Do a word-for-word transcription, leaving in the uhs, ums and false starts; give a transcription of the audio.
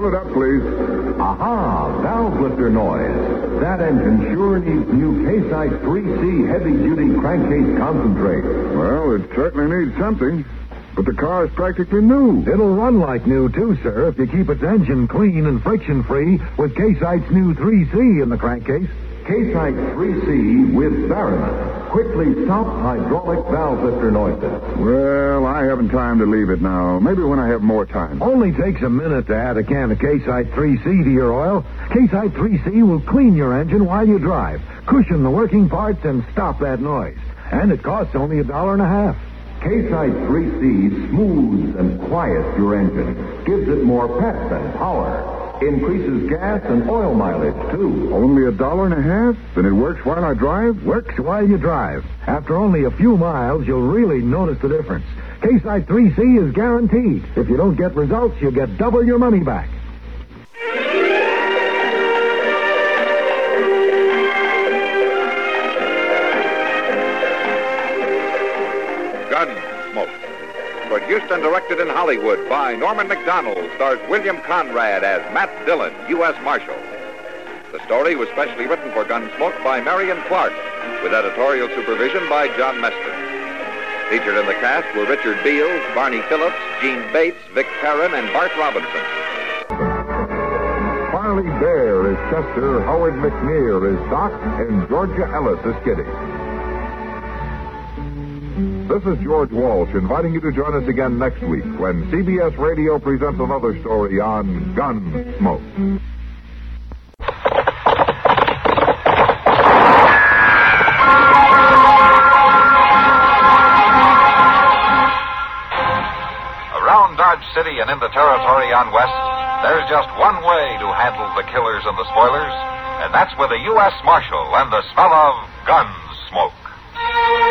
Fill it up, please. Aha, valve lifter noise. That engine sure needs new K-Site three C heavy-duty crankcase concentrate. Well, it certainly needs something. But the car is practically new. It'll run like new, too, sir, if you keep its engine clean and friction-free with K-Site's new three C in the crankcase. K-Site three C with Barriman. Quickly stops hydraulic valve lifter noises. Well, I haven't time to leave it now. Maybe when I have more time. Only takes a minute to add a can of K-Site three C to your oil. K-Site three C will clean your engine while you drive, cushion the working parts, and stop that noise. And it costs only a dollar and a half. K-Site three C smooths and quiets your engine, gives it more pep and power, increases gas and oil mileage, too. Only a dollar and a half? Then it works while I drive? Works while you drive. After only a few miles, you'll really notice the difference. K-Site three C is guaranteed. If you don't get results, you get double your money back. Gunsmoke. Produced and directed in Hollywood by Norman Macdonald, stars William Conrad as Matt Dillon, U S Marshal. The story was specially written for Gunsmoke by Marion Clark, with editorial supervision by John Meston. Featured in the cast were Richard Beals, Barney Phillips, Gene Bates, Vic Perrin, and Bart Robinson. Farley Bear is Chester, Howard McNear is Doc, and Georgia Ellis is Kitty. This is George Walsh inviting you to join us again next week when C B S Radio presents another story on Gunsmoke. Around Dodge City and in the territory on West, there's just one way to handle the killers and the spoilers, and that's with a U S Marshal and the smell of Gunsmoke.